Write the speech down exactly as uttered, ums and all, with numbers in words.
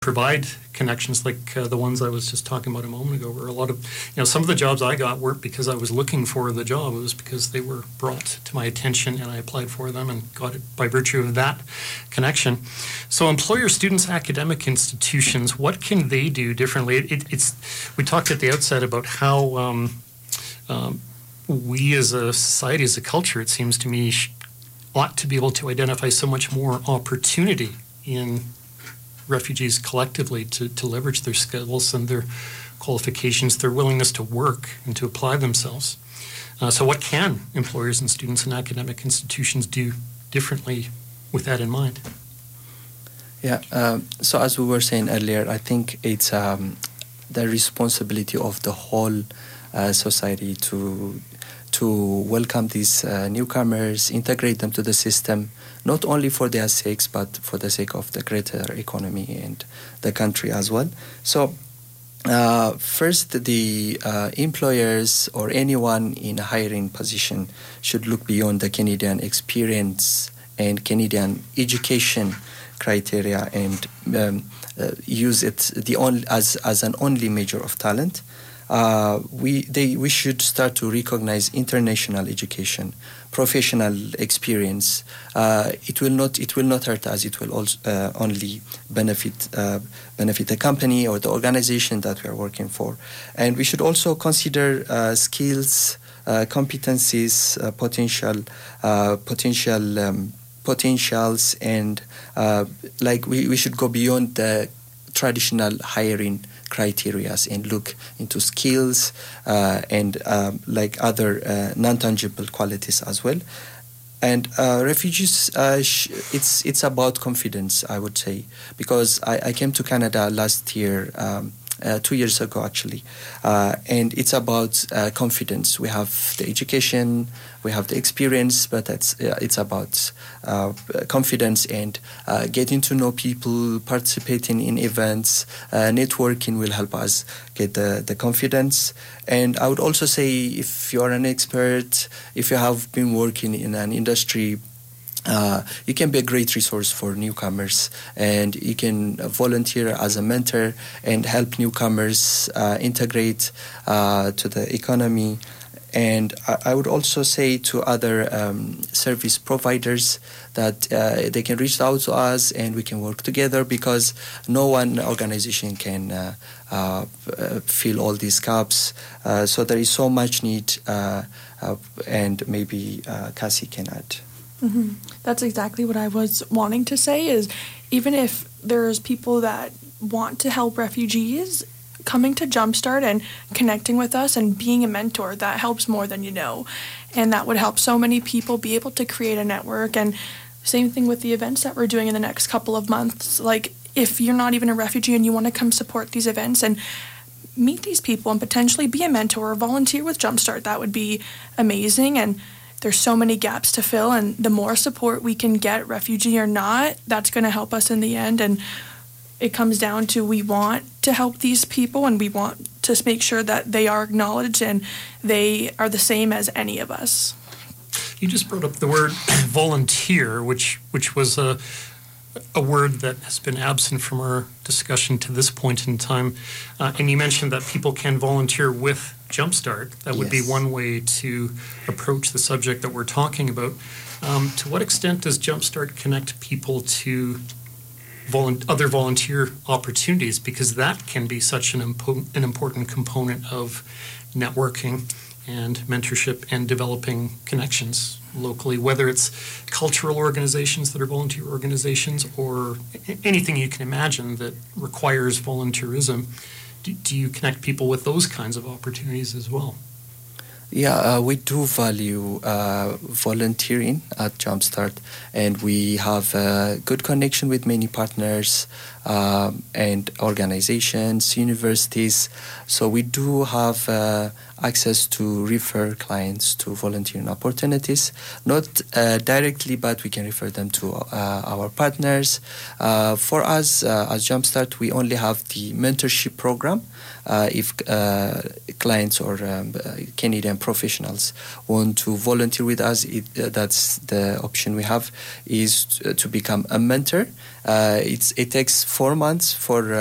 provide connections like uh, the ones I was just talking about a moment ago, where a lot of, you know, some of the jobs I got weren't because I was looking for the job. It was because they were brought to my attention and I applied for them and got it by virtue of that connection. So employer, students, academic institutions, what can they do differently? It, it, it's we talked at the outset about how um, um, we as a society, as a culture, it seems to me, sh- ought to be able to identify so much more opportunity in refugees collectively to, to leverage their skills and their qualifications, their willingness to work and to apply themselves. Uh, so what can employers and students and academic institutions do differently with that in mind? Yeah, um, so as we were saying earlier, I think it's um, the responsibility of the whole uh, society to to welcome these uh, newcomers, integrate them to the system, not only for their sakes, but for the sake of the greater economy and the country as well. So uh, first, the uh, employers or anyone in a hiring position should look beyond the Canadian experience and Canadian education criteria and um, uh, use it the only, as, as an only measure of talent. Uh, we they we should start to recognize international education, professional experience. Uh, it will not it will not hurt us. It will also uh, only benefit uh, benefit the company or the organization that we are working for. And we should also consider uh, skills, uh, competencies, uh, potential uh, potential um, potentials, and uh, like we, we should go beyond the traditional hiring criteria and look into skills uh, and um, like other uh, non-tangible qualities as well. And uh, refugees, uh, sh- it's it's about confidence, I would say, because I, I came to Canada last year, um, uh, two years ago actually, uh, and it's about uh, confidence. We have the education, we have the experience, but it's uh, it's about uh, confidence and uh, getting to know people, participating in events, uh, networking will help us get the, the confidence. And I would also say, if you're an expert, if you have been working in an industry, Uh, you can be a great resource for newcomers, and you can volunteer as a mentor and help newcomers uh, integrate uh, to the economy. And I, I would also say to other um, service providers that uh, they can reach out to us and we can work together, because no one organization can uh, uh, fill all these gaps. Uh, so there is so much need, uh, uh, and maybe uh, Cassie can add. Mm-hmm. That's exactly what I was wanting to say, is even if there's people that want to help refugees, coming to Jumpstart and connecting with us and being a mentor, that helps more than you know. And that would help so many people be able to create a network. And same thing with the events that we're doing in the next couple of months. Like, if you're not even a refugee and you want to come support these events and meet these people and potentially be a mentor or volunteer with Jumpstart, that would be amazing. And there's so many gaps to fill, and the more support we can get, refugee or not, that's going to help us in the end. And it comes down to, we want to help these people, and we want to make sure that they are acknowledged and they are the same as any of us. You just brought up the word volunteer, which which was a a word that has been absent from our discussion to this point in time. Uh, and you mentioned that people can volunteer with Jumpstart. That would Yes. be one way to approach the subject that we're talking about. Um, to what extent does Jumpstart connect people to volu- other volunteer opportunities? Because that can be such an, impo- an important component of networking and mentorship and developing connections locally, whether it's cultural organizations that are volunteer organizations or anything you can imagine that requires volunteerism. Do, do you connect people with those kinds of opportunities as well? Yeah, uh, we do value uh, volunteering at Jumpstart, and we have a good connection with many partners um, and organizations, universities. So we do have uh, access to refer clients to volunteering opportunities, not uh, directly, but we can refer them to uh, our partners. Uh, for us, uh, as Jumpstart, we only have the mentorship program. Uh, if uh, clients or um, uh, Canadian professionals want to volunteer with us, it, uh, that's the option we have, is to, to become a mentor. Uh, it's it takes four months for